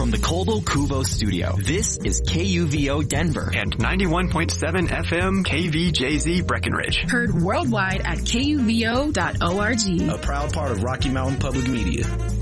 from the Coldwell Kuvo studio, this is KUVO Denver and 91.7 FM KVJZ Breckenridge. Heard worldwide at kuvo.org. A proud part of Rocky Mountain Public Media.